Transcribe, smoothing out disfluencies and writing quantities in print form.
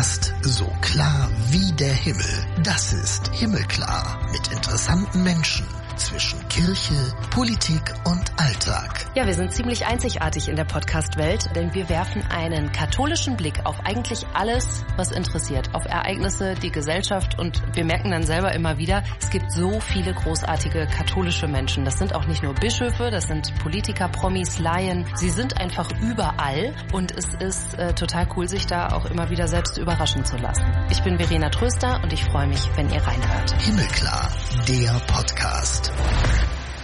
Podcast so klar wie der Himmel. Das ist Himmelklar mit interessanten Menschen zwischen Kirche, Politik und Alltag. Ja, wir sind ziemlich einzigartig in der Podcast-Welt, denn wir werfen einen katholischen Blick auf eigentlich alles, was interessiert, auf Ereignisse, die Gesellschaft, und wir merken dann selber immer wieder, es gibt so viele großartige katholische Menschen. Das sind auch nicht nur Bischöfe, das sind Politiker, Promis, Laien. Sie sind einfach überall und es ist total cool, sich da auch immer wieder selbst überraschen zu lassen. Ich bin Verena Tröster und ich freue mich, wenn ihr reinhört. Himmelklar, der Podcast.